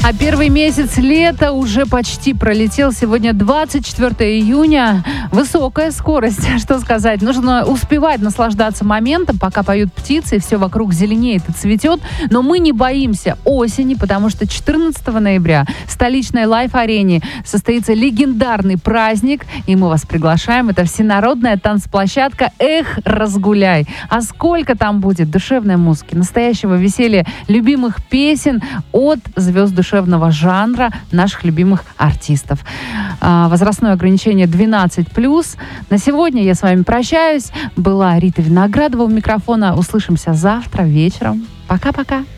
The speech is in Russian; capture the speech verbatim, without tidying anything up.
А первый месяц лета уже почти пролетел. Сегодня двадцать четвёртого июня. Высокая скорость, что сказать. Нужно успевать наслаждаться моментом, пока поют птицы, и все вокруг зеленеет и цветет. Но мы не боимся осени, потому что четырнадцатого ноября в столичной Лайф-арене состоится легендарный праздник, и мы вас приглашаем. Это всенародная танцплощадка «Эх, разгуляй». А сколько там будет душевной музыки, настоящего веселья, любимых песен от звезд душевного жанра наших любимых артистов. А, возрастное ограничение двенадцать плюс. На сегодня я с вами прощаюсь. Была Рита Виноградова у микрофона. Услышимся завтра вечером. Пока-пока.